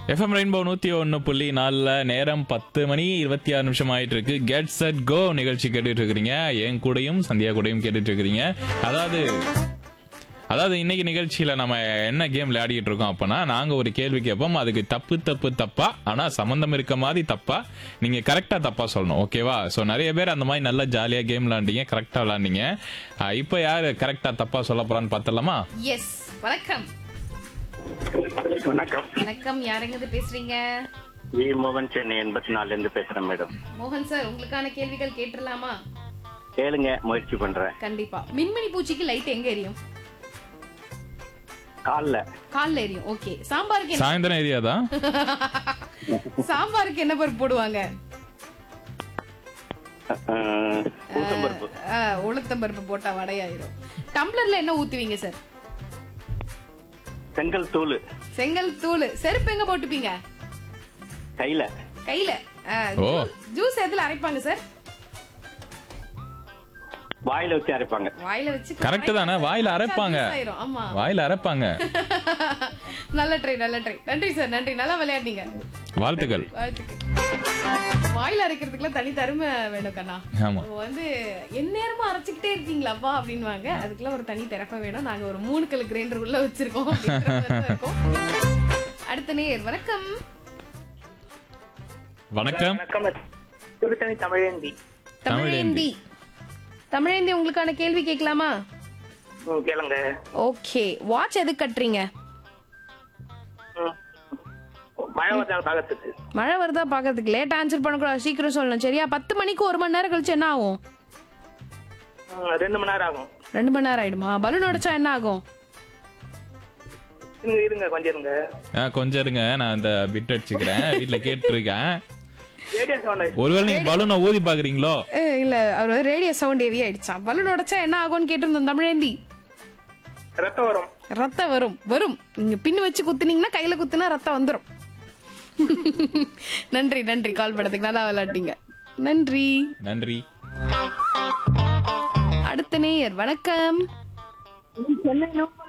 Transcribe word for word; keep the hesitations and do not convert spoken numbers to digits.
FM rainbow நூத்தி ஒன்னு புள்ளி நாலுல நேரம் பத்து மணி இருபத்தி ஆறு நிமிஷம் ஆயிட்டு இருக்கு. கெட் செட் கோ நிகழ்ச்சி கேட்டுட்டு இருக்கிறீங்க. என் கூடயும் சந்தியா கூடயும் கேட்டுட்டு இருக்கிறீங்க. அதாவது அதாவது இன்னைக்கு நிகழ்ச்சியில நம்ம என்ன கேம் விளையாடிட்டு இருக்கோம் அப்பனா, நாங்க ஒரு கேள்வி கேட்போம். அதுக்கு தப்பு தப்பு தப்பா, ஆனா சம்பந்தம் இருக்க மாதிரி தப்பா, நீங்க கரெக்டா தப்பா சொல்லணும். ஓகேவா? சோ நிறைய பேர் அந்த மாதிரி நல்லா ஜாலியா கேம் விளையாண்டீங்க, கரெக்டா விளையாண்டீங்க. இப்போ யாரு கரெக்டா தப்பா சொல்ல போறான்னு பாத்துடலாமா? எஸ். வணக்கம். வணக்கம். வணக்கம். யாருங்க பேசுறீங்க? வி மோகன், சென்னை எண்பத்தி நாலுல இருந்து பேசுறேன் மேடம். மோகன் சார், உங்களுக்கான கேள்விகள் கேட்டுடலாமா? கேளுங்க, முயற்சி பண்றேன். கண்டிப்பா. மின்மினி பூச்சிக்கு லைட் எங்க எரியும்? கால்ல. கால்ல எரியும். ஓகே. சாம்பாருக்கு என்ன- சாயந்தரம் ஏரியாதான். சாம்பாருக்கு என்ன பருப்பு போடுவாங்க? அஹ், உளுத்தம்பருப்பு. ஆ, உளுத்தம் பருப்பு போட்டா வடையாயிரும். டம்ளர்ல என்ன ஊத்துவீங்க சார்? செங்கல் தூள். செங்கல் தூள். செருப்பு எங்க போட்டுப்பீங்க? கையில. கையில. ஆ, ஓ. ஜூ- ஜூஸ் எதுல அரைப்பாங்க சார்? வாயில வச்சு அரைப்பாங்க. வாயில வச்சு. கரெக்ட் தானே? வாயில அரைப்பாங்க. ஜூஸ் ஆயிரும். ஆமா. வாயில அரைப்பாங்க. நல்ல ட்ரை, நல்ல ட்ரை. நன்றி சார், நன்றி. நல்லா விளையாடுனீங்க. வாழ்த்துக்கள். வாழ்த்துக்கள். வாயில அரைக்கிறதுக்குலாம் தனி தருமை வேணும் கண்ணா. ஆமா. இப்போ வந்து எந்நேரமா அரைச்சுக்கிட்டே இருக்கீங்களாப்பா அப்படின்வாங்க. அதுக்கெல்லாம் ஒரு தனி திறமை வேணும். நாங்க ஒரு மூணு கல் கிரைண்டர் உள்ள வச்சிருக்கோம் அப்படின்ற மாதிரி தான் இருக்கோம். அடுத்த நேர். வணக்கம். வணக்கம். திருத்தணி தமிழேந்தி. தமிழேந்தி. தமிழேந்தி, உங்களுக்கான கேள்வி கேட்கலாமா? கேளுங்க. ஓகே. வாட்ச் எதுக்கு கட்டுறீங்க? மழை வந்தால் பாக்கிறதுக்கு. மழை வருதா பாக்கிறதுக்கு. லேட் ஆன்சர் பண்ணக்கூடாது, சீக்கிரம் சொல்லணும். சரியா? பத்து மணிக்கு ஒரு மணி நேரம் கழிச்சு என்ன ஆகும்? ரெண்டு மணி நேரம் ஆகும். ரெண்டு மணி நேரம் ஆயிடுமா? பலூன் உடைச்சா என்ன ஆகும்? இருங்க இருங்க கொஞ்சம் இருங்க. ஆ, கொஞ்சம் இருங்க, நான் இந்த பிட் அடிச்சுக்கிறேன். வீட்டுல கேட்டு இருக்கேன். Radio sound. ஒருவேளை நீங்க பலூனை ஊதி பாக்குறீங்களோ? ஏ, இல்ல, அவர் ரேடியோ சவுண்ட் ஹெவி ஆயிடுச்சா? பலூன் உடைச்சா என்ன ஆகும்னு கேட்டிருந்தோம் தமிழேந்தி. ரத்தம் வரும். ரத்தம் வரும். வரும். நீங்க பின்னு வச்சு குத்துனீங்கன்னா, கையில குத்துனா ரத்தம் வந்துரும். நன்றி, நன்றி. கால் பண்ணதுக்கு நல்லா விளையாட்டீங்க. நன்றி. நன்றி. அடுத்த நேயர். வணக்கம்.